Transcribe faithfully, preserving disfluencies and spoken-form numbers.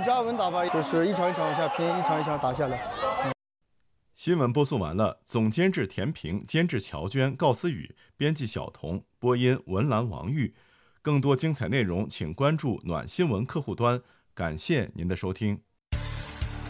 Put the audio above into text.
加稳打吧，就是一场一场往下拼，一场一场打下来。嗯、 新闻播送完了，总监制田平，监制乔娟、告思雨，编辑小童，播音文兰、王玉。更多精彩内容，请关注暖新闻客户端。感谢您的收听。